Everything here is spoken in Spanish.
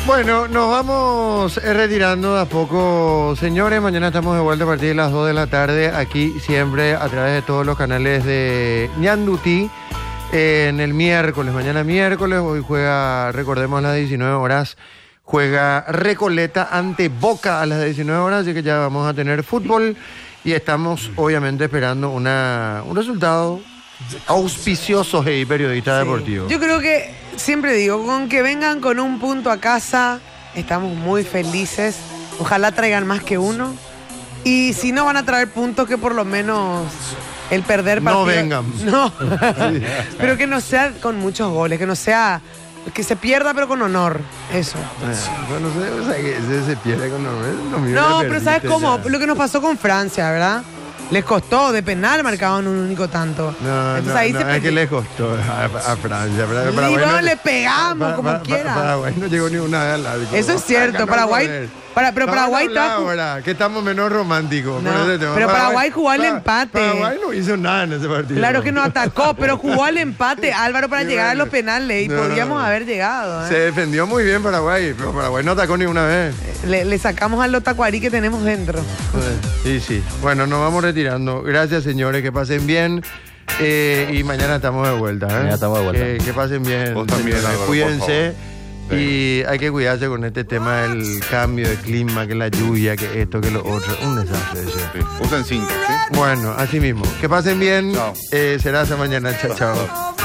Bueno, nos vamos retirando de a poco, señores. Mañana estamos de vuelta a partir de las 2 de la tarde, aquí siempre a través de todos los canales de Ñandutí. En el miércoles, mañana miércoles, hoy juega, recordemos, a las 19 horas, juega Recoleta ante Boca a las 19 horas, así que ya vamos a tener fútbol y estamos obviamente esperando un resultado auspicioso, periodista deportivo. Yo creo que, siempre digo, con que vengan con un punto a casa, estamos muy felices. Ojalá traigan más que uno. Y si no van a traer puntos, que por lo menos el perder partido... No vengan. No, pero que no sea con muchos goles, que no sea... Que se pierda pero con honor, eso. Bueno, no sé, o sea, que se pierde con honor. No, pero ¿sabes cómo? Lo que nos pasó con Francia, ¿verdad? Les costó, de penal marcaban un único tanto. No, entonces, no, ahí no, se es que les costó a Francia. Paraguay y bueno, no, le pegamos como quiera. Paraguay no llegó ni una vez al largo. Eso es cierto, Paraguay... Pero Paraguay está... ahora, que estamos menos románticos. No, pero Paraguay jugó al empate. Paraguay no hizo nada en ese partido. Claro que no atacó, pero jugó al empate, Álvaro, para llegar a los penales. Y No, podríamos haber llegado. Se defendió muy bien Paraguay, pero Paraguay no atacó ni una vez. Le sacamos al Lotacuarí que tenemos dentro. Sí. Bueno, nos vamos retirando. Gracias, señores, que pasen bien. Y mañana estamos de vuelta. Mañana estamos de vuelta. Que pasen bien. Vos también, señores. Álvaro, Cuídense. por favor. Y hay que cuidarse con este tema del cambio de clima, que la lluvia, que esto, que lo otro. Un desastre ese. Sí. Usen 5, ¿sí? Bueno, así mismo. Que pasen bien. Chao. Será hasta mañana. Chao.